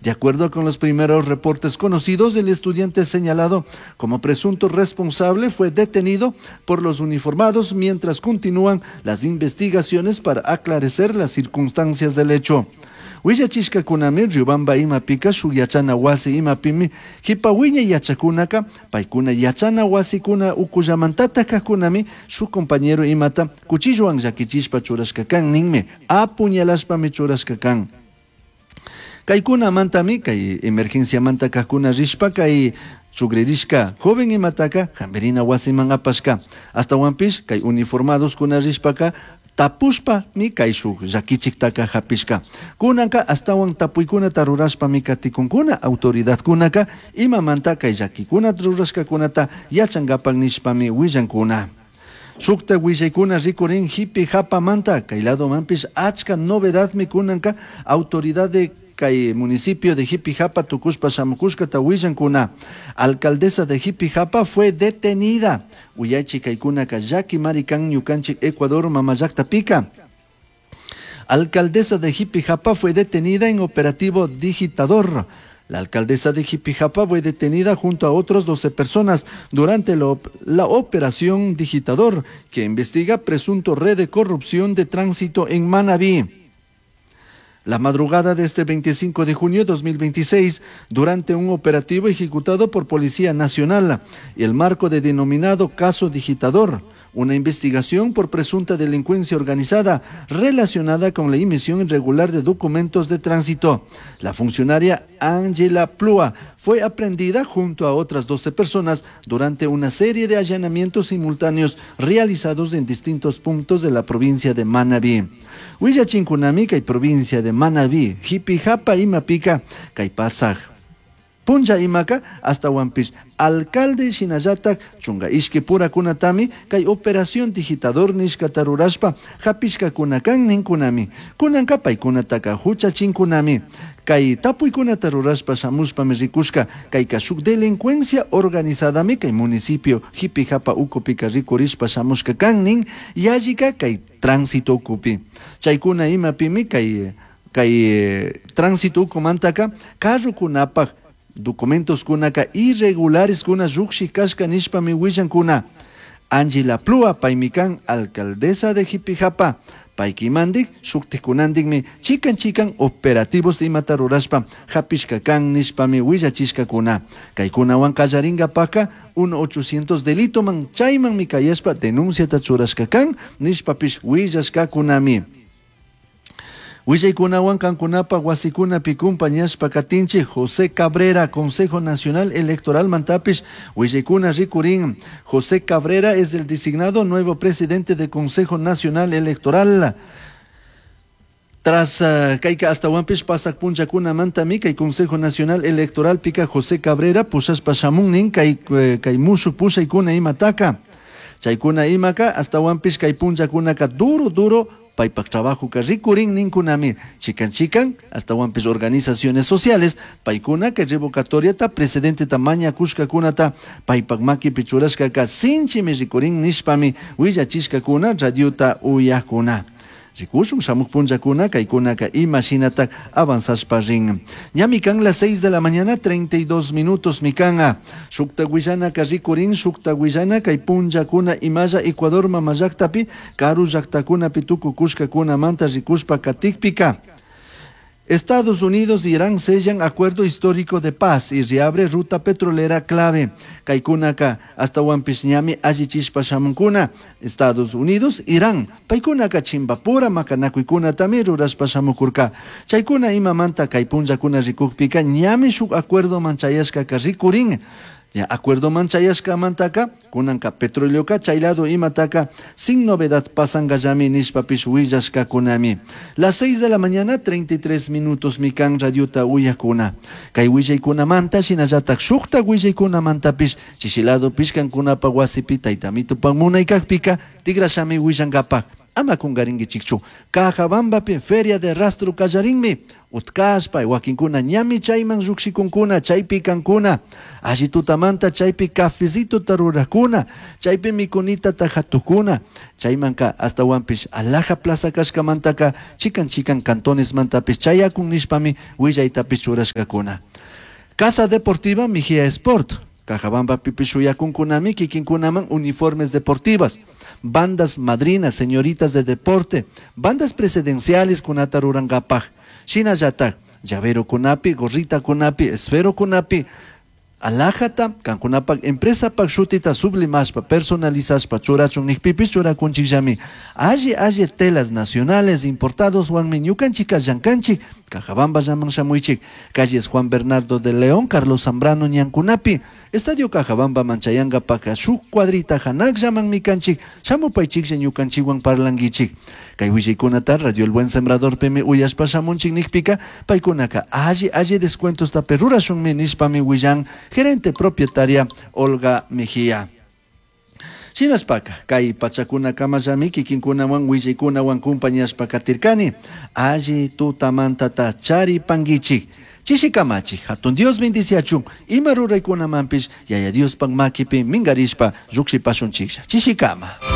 De acuerdo con los primeros reportes conocidos, el estudiante señalado como presunto responsable fue detenido por los uniformados mientras continúan las investigaciones para aclarecer las circunstancias del hecho. Willachishka kunami Riobamba imapika shuk yachana wasi imapimi hipawiña yachakunaka paykuna yachana wasikuna ukullamantata kakunami shuk compañero imata cuchillowan llakichishpa churashka kan ninmi apuñalashpami churashka kan. Kaykuna mantami kay emergencia manta kakuna rishpa kay sugririshka joven imataka jamberina wasiman apashka hasta wampish kay uniformados kuna rishpaka tapushpa mi kaishuk llakichiktaka hapishka kunanka astawan tapuykunata rurashpa mi katikunkuna autoridad kunaka imamanta kay llakikuna rurashka kunata yachangapan nishpami willankuna. Shukta willaykuna rikurin hipi hapamanta kay lado mampish achka novedad mi kunanka autoridad de kay municipio de Jipijapa tukushpa shamukushka willankuna. Alcaldesa de Jipijapa fue detenida. Uyachi kaykuna kayaki marikan ñukanchik Ecuador mamallaktapika. Alcaldesa de Jipijapa fue detenida en operativo Digitador. La alcaldesa de Jipijapa fue detenida junto a otros 12 personas durante la operación Digitador, que investiga presunto red de corrupción de tránsito en Manabí. La madrugada de este 25 de junio de 2026, durante un operativo ejecutado por Policía Nacional, y el marco de denominado Caso Digitador, una investigación por presunta delincuencia organizada relacionada con la emisión irregular de documentos de tránsito. La funcionaria Ángela Plúa fue aprehendida junto a otras 12 personas durante una serie de allanamientos simultáneos realizados en distintos puntos de la provincia de Manabí. Willachinkunami kay provincia de Manabí, Jipijapa imapika kay pasaj puncha imaka hasta wampish alcalde shinallatak chunga ishki pura kunatami kay operación digitador nishkata rurashpa hapishka kunakan ninkunami kunanka paykunataka huchachinkunami kay tapuykunata rurashpa shamushpami rikushka kay kashuk delincuencia organizadami kay municipio Jipijapa ukupika rikurishpa shamushka kan nin yallika kay tránsito ukupi chaykuna imapimi kay tránsito ukumantaka carrukunapaj documentos kunaka irregulares kuna rukshi kashka nishpami willankuna. Ángela Plúa paymikan alcaldesa de Jipijapa paykimandik shuktikunandikmi chikan operativos de imata rurashpa hapishka kan nishpami willachishkakuna. Kaykunawan kallaringapaka 1-800 delito man chayman mi kayashpa denunciata churashka kan nishpapish willashkakunami. Willaykunawan kankunapa wasikuna pikumpañashpa katinchi José Cabrera, Consejo Nacional Electoral Mantapish, Willaykuna rikurin. José Cabrera es el designado nuevo presidente del Consejo Nacional Electoral. Tras kaika hasta wampish pasak punchakuna mantami kay Consejo Nacional Electoral pika José Cabrera pushashpa shamunnin kay mushuk pushaykuna imataka. Chaykuna imaka hasta wampish kay punchakunaka duro paypak trabajo ka rikurin ninkunami chikan hasta wampish organizaciones sociales paykuna que revocatoria ta presidente tamaña kushka kunata paypak maki pichurashka ka sinchimi rikurin nishpami willachishka kuna radiota uyakuna. Rikushun shamuk punchakuna kaykunaka imashinatak avanzashpa rin. Ñami kan las 6 de la mañana 32 minutos mikanga. Shukta willana ka rikurin shukta willana kay punchakuna imaya Ecuador mamallaktappi karu llaktakuna pituku kushkakuna manta rikushpa katikpika. Estados Unidos y Irán sellan acuerdo histórico de paz y reabre ruta petrolera clave. Kaykunaka hasta wampiñami allichishpa shamunkuna. Estados Unidos, Irán. Paykunaka chimbapura makanakuykuna tami rurashpa shamukurka. Chaykuna imamanta kaypunchakuna rikukpika ñami shuk acuerdo manchayashka ka rikurin. Ya acuerdo manchayashka mantaka kunanka petroleoka chaylado imataka sin novedad pasanga yami nishpapish willashka kunami. Las 6 de la mañana 33 minutos mikan radiota uyakuna. Kay willaykuna manta shinallatak shukta willaykuna mantapish chishilado pishkan kunapa wasipi taytamitupan munaykakpika tigrashami willankapak. ama kungaringichikchu. Cajabambapi feria de rastro kallarinmi. Utkashpa, wakinkuna ñami chayman lluksikunkuna, chaypi kankuna. Alli tutamanta chaypi cafecito tarurakuna, chaypi mikunita tajatukuna. Chaymanka hasta wampish alaja plaza kashkamantaka, chikan cantones mantapish chayakun nishpami willaytapish churashkakuna. Casa Deportiva Mijia Sport. Cajabamba pipishuyakunkunami kikinkunaman uniformes deportivas. Bandas madrinas, señoritas de deporte. Bandas presidenciales kunata rurangapaj. Shina yatak, llavero kunapi, gorrita kunapi, esfero kunapi, alajata, kankunapak, empresa pak shutita sublimashpa, personalizashpa, churachun nikpipis churakunchikllami. Aye telas nacionales importados wanmi ñukanchik llankanchik, Cajabamba llaman shamuichik, calles Juan Bernardo de León, Carlos Zambrano ñankunapi, Estadio Cajabamba manchayanga paka shuk cuadrita hanak llaman mikanchik, shamupaychik ñukanchiwan parlangichik. Kay willaykunata Radio El Buen Sembrador peme uyashpa shamunchik nikpika, paykunaka aye descuentos taperurashunmi nishpami willan, gerente propietaria Olga Mejía. Shinaspaka, kay pachakuna kamallami kikinkunawan willaykunawan kumpañashpa katirkani, alli tutamantata chari pangichik. Chishikamachi, hatun Dios bendiciachun, ima ruraykunamampish, yaya Dios pang makipi mingarishpa, lluksipashunchikcha. Chishikama.